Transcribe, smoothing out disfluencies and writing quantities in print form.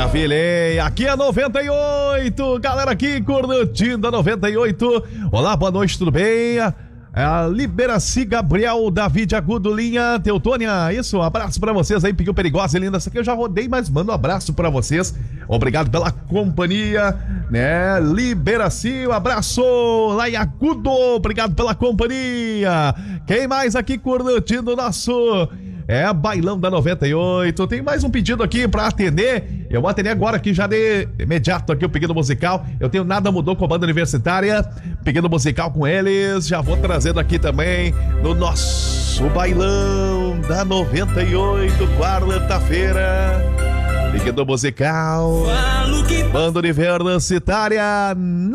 Maravilha, hein? Aqui é 98, galera aqui curtindo a 98. Olá, boa noite, tudo bem? Liberaci Gabriel, David Agudo, Linha, Teutônia, isso, um abraço pra vocês aí, Piguinho Perigosa, linda, essa aqui eu já rodei, mas mando um abraço pra vocês, obrigado pela companhia, né, Liberaci, um abraço, lá em Agudo, obrigado pela companhia, quem mais aqui curtindo o nosso... Bailão da 98. Tem mais um pedido aqui pra atender. Eu vou atender agora aqui já de imediato aqui o pedido musical. Eu tenho Nada Mudou com a banda universitária. Pedido musical com eles. Já vou trazendo aqui também no nosso Bailão da 98, quarta-feira. Pedido musical. Banda universitária.